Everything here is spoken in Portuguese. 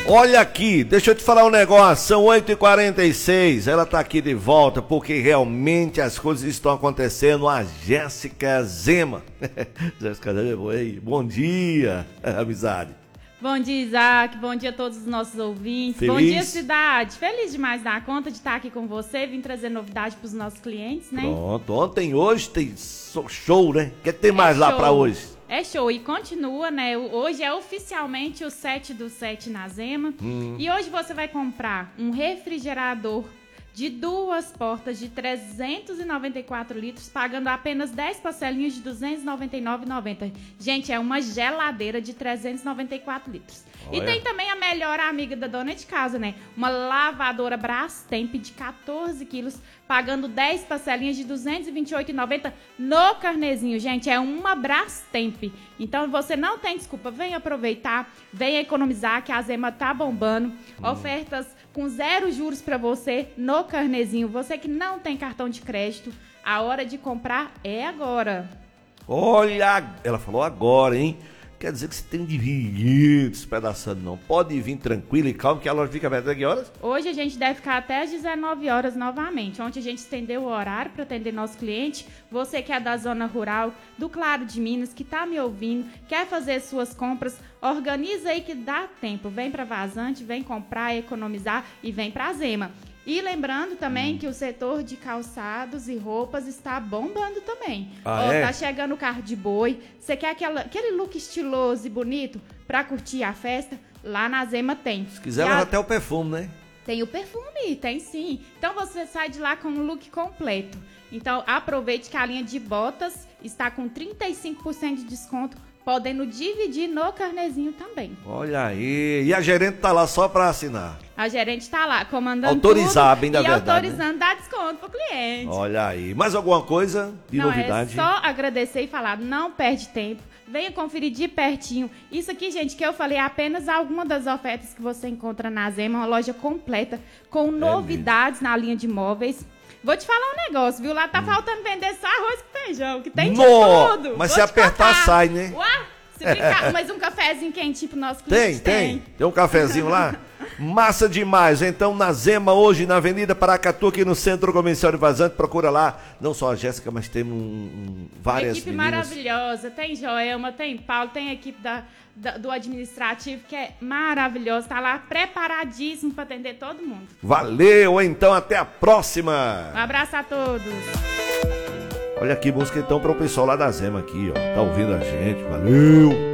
Olha aqui, deixa eu te falar um negócio, são 8h46, ela tá aqui de volta porque realmente as coisas estão acontecendo. A Jéssica Zema. Jéssica Zema, bom dia, amizade. Bom dia, Isaac, bom dia a todos os nossos ouvintes. Feliz? Bom dia, cidade. Feliz demais da conta de estar aqui com você, vim trazer novidade para os nossos clientes, né? Pronto, hoje tem show, né? O que tem mais lá para hoje? É show e continua, né? Hoje é oficialmente o 7/7 na Zema. E hoje você vai comprar um refrigerador de 2 portas de 394 litros, pagando apenas 10 parcelinhas de R$ 299,90. Gente, é uma geladeira de 394 litros. Olha. E tem também a melhor amiga da dona de casa, né? Uma lavadora Brastemp de 14 quilos, pagando 10 parcelinhas de R$ 228,90 no carnezinho. Gente, é uma Brastemp. Então você não tem desculpa, vem aproveitar, vem economizar, que a Zema tá bombando. Ofertas com 0 juros para você no carnezinho. Você que não tem cartão de crédito, a hora de comprar é agora. Olha, ela falou agora, hein? Quer dizer que você tem de vir despedaçando, não. Pode vir tranquilo e calmo, que a loja fica aberta até que horas? Hoje a gente deve ficar até às 19 horas novamente. Ontem a gente estendeu o horário para atender nosso cliente. Você que é da zona rural, do Claro de Minas, que está me ouvindo, quer fazer suas compras, organiza aí que dá tempo. Vem para Vazante, vem comprar, economizar e vem para Zema. E lembrando também que o setor de calçados e roupas está bombando também. Tá chegando o carro de boi. Você quer aquele look estiloso e bonito para curtir a festa? Lá na Zema tem. Se quiser, leva até o perfume, né? Tem o perfume, tem sim. Então você sai de lá com um look completo. Então aproveite que a linha de botas está com 35% de desconto, podendo dividir no carnezinho também. Olha aí. E a gerente tá lá só para assinar? A gerente tá lá comandando autorizar, tudo bem da verdade, autorizando, dar desconto pro cliente. Olha aí. Mais alguma coisa de novidade? É só agradecer e falar, não perde tempo. Venha conferir de pertinho. Isso aqui, gente, que eu falei é apenas alguma das ofertas que você encontra na Zema, uma loja completa com novidades na linha de móveis. Vou te falar um negócio, viu? Lá tá faltando vender só arroz com feijão, que tem de tudo. Mas se apertar, sai, né? Ué, se brincar, mas um cafezinho quentinho pro nosso cliente tem um cafezinho lá? Massa demais. Então, na Zema, hoje, na Avenida Paracatu, aqui no Centro Comercial de Vazante, procura lá. Não só a Jéssica, mas tem várias equipe meninas. Maravilhosa. Tem Joelma, tem Paulo, tem a equipe do administrativo, que é maravilhosa. Tá lá preparadíssimo para atender todo mundo. Valeu, então até a próxima. Um abraço a todos. Olha que música então para o pessoal lá da Zema aqui, ó. Tá ouvindo a gente. Valeu.